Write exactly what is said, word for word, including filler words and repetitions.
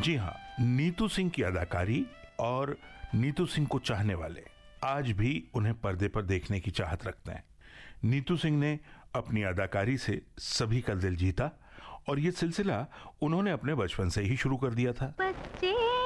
जी हाँ, नीतू सिंह की अदाकारी और नीतू सिंह को चाहने वाले आज भी उन्हें पर्दे पर देखने की चाहत रखते हैं। नीतू सिंह ने अपनी अदाकारी से सभी का दिल जीता और ये सिलसिला उन्होंने अपने बचपन से ही शुरू कर दिया था। बच्चे